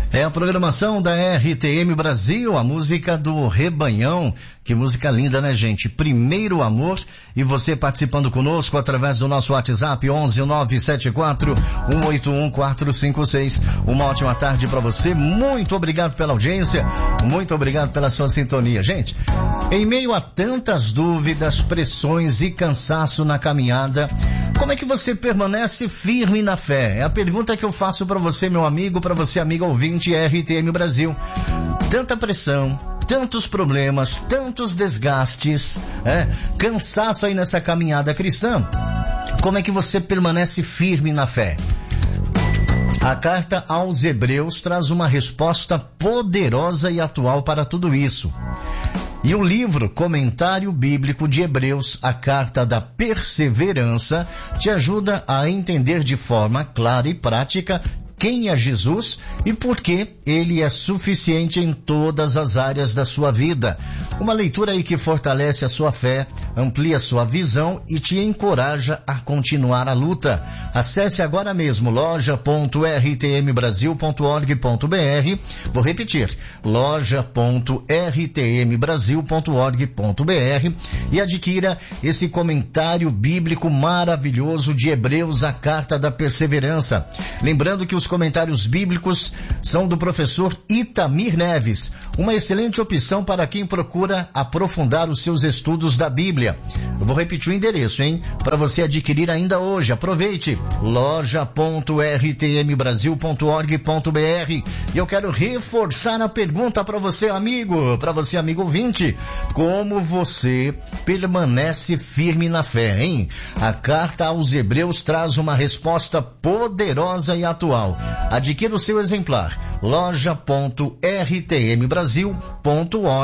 É a programação da RTM Brasil, a música do Rebanhão. Que música linda, né, gente? Primeiro Amor. E você participando conosco através do nosso WhatsApp 11-974-181-456. Uma ótima tarde para você. Muito obrigado pela audiência. Muito obrigado pela sua sintonia. Gente, em meio a tantas dúvidas, pressões e cansaço na caminhada, como é que você permanece firme na fé? É a pergunta que eu faço para você, meu amigo, para você, amiga ouvinte RTM Brasil. Tanta pressão, tantos problemas, tantos desgastes, cansaço aí nessa caminhada cristã. Como é que você permanece firme na fé? A carta aos Hebreus traz uma resposta poderosa e atual para tudo isso. E o livro Comentário Bíblico de Hebreus, a Carta da Perseverança, te ajuda a entender de forma clara e prática quem é Jesus e por que ele é suficiente em todas as áreas da sua vida. Uma leitura aí que fortalece a sua fé, amplia sua visão e te encoraja a continuar a luta. Acesse agora mesmo loja.rtmbrasil.org.br. Vou repetir, loja.rtmbrasil.org.br e adquira esse comentário bíblico maravilhoso de Hebreus, a Carta da Perseverança. Lembrando que os comentários bíblicos são do professor Itamir Neves, uma excelente opção para quem procura aprofundar os seus estudos da Bíblia. Eu vou repetir o endereço, para você adquirir ainda hoje. Aproveite, loja.rtmbrasil.org.br. E eu quero reforçar a pergunta para você, amigo ouvinte: como você permanece firme na fé, A carta aos Hebreus traz uma resposta poderosa e atual. Adquira o seu exemplar, loja.rtmbrasil.org.br.